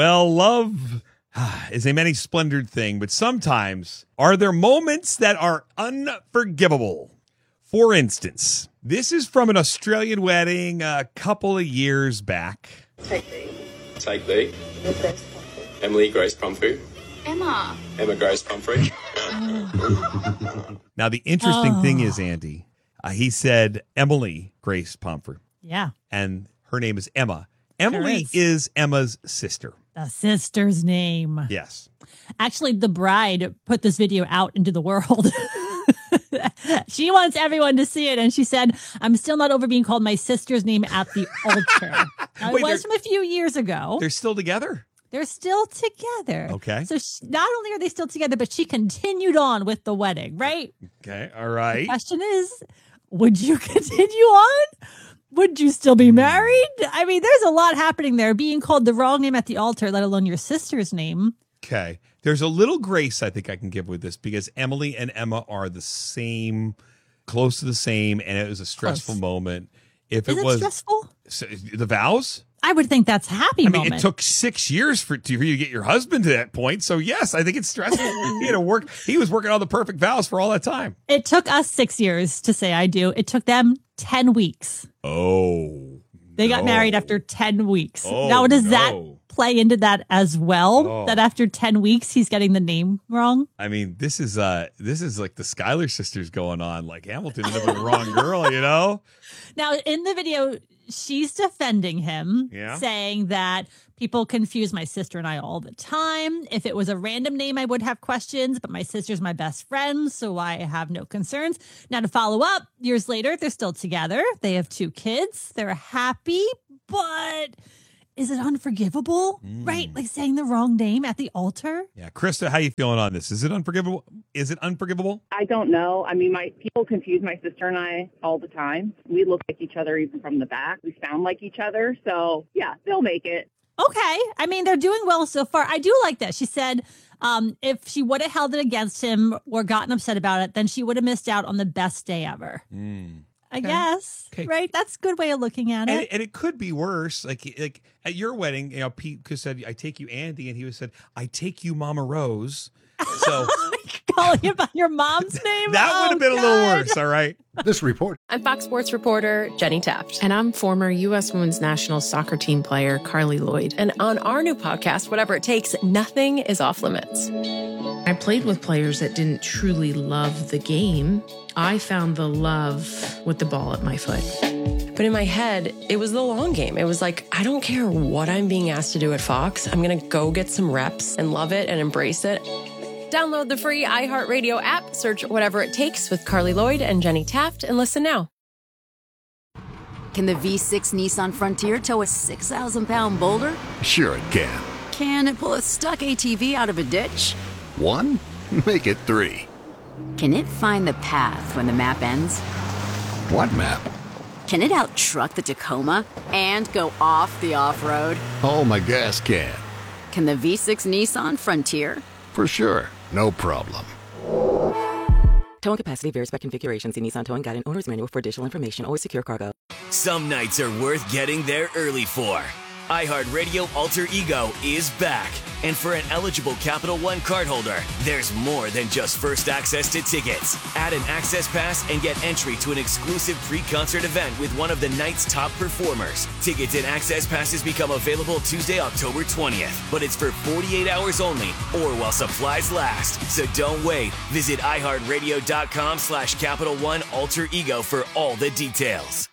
Well, love is a many splendored thing, but sometimes are there moments that are unforgivable. For instance, this is from an Australian wedding a couple of years back. Take B. Take B. Grace Emily Grace Pumphrey. Emma. Emma Grace Pumphrey. Now, the interesting thing is, Andy, he said Emily Grace Pumphrey. Yeah. And her name is Emma. Emily is Emma's sister. The sister's name. Yes. Actually, the bride put this video out into the world. She wants everyone to see it. And she said, I'm still not over being called my sister's name at the altar. Now, it was from a few years ago. They're still together? They're still together. Okay. So not only are they still together, but she continued on with the wedding, right? Okay. All right. The question is, would you continue on? Would you still be married? I mean, there's a lot happening there. Being called the wrong name at the altar, let alone your sister's name. Okay. There's a little grace I think I can give with this because Emily and Emma are the same, close to the same, and it was a stressful moment. If Is it was stressful? The vows? I would think that's a happy moment. I mean, it took 6 years for you to get your husband to that point. So, yes, I think it's stressful. He had to work. He was working on the perfect vows for all that time. It took us 6 years to say I do. It took them 10 weeks. Oh. They got married after 10 weeks. Oh, now, does that play into that as well? Oh. That after 10 weeks, he's getting the name wrong? I mean, this is like the Schuyler sisters going on. Like Hamilton ended up with the wrong girl, you know? Now, in the video, she's defending him, saying that people confuse my sister and I all the time. If it was a random name, I would have questions, but my sister's my best friend, so I have no concerns. Now, to follow up, years later, they're still together. They have 2 kids. They're happy, but is it unforgivable? Right? Like saying the wrong name at the altar? Yeah. Krista, how you feeling on this? Is it unforgivable? Is it unforgivable? I don't know. I mean, people confuse my sister and I all the time. We look like each other even from the back. We sound like each other. So, yeah, they'll make it. Okay. I mean, they're doing well so far. I do like that. She said if she would have held it against him or gotten upset about it, then she would have missed out on the best day ever. I guess. Okay. Right? That's a good way of looking at it. And it could be worse. Like at your wedding, you know, Pete said, I take you Andy, and he said, I take you Mama Rose. So calling him by your mom's name? That would have been a little worse, all right? This report. I'm Fox Sports reporter Jenny Taft. And I'm former U.S. women's national soccer team player Carly Lloyd. And on our new podcast, Whatever It Takes, nothing is off limits. I played with players that didn't truly love the game. I found the love with the ball at my foot. But in my head, it was the long game. It was like, I don't care what I'm being asked to do at Fox. I'm going to go get some reps and love it and embrace it. Download the free iHeartRadio app, search Whatever It Takes with Carly Lloyd and Jenny Taft, and listen now. Can the V6 Nissan Frontier tow a 6,000-pound boulder? Sure it can. Can it pull a stuck ATV out of a ditch? 1? Make it 3. Can it find the path when the map ends? What map? Can it out-truck the Tacoma and go off the off-road? Oh, my gas can. Can the V6 Nissan Frontier? For sure. No problem. Towing capacity varies by configuration. See Nissan Towing Guide and Owner's Manual for additional information. Always secure cargo. Some nights are worth getting there early for. iHeartRadio Alter Ego is back. And for an eligible Capital One cardholder, there's more than just first access to tickets. Add an access pass and get entry to an exclusive pre-concert event with one of the night's top performers. Tickets and access passes become available Tuesday, October 20th. But it's for 48 hours only or while supplies last. So don't wait. Visit iHeartRadio.com/Capital One Alter Ego for all the details.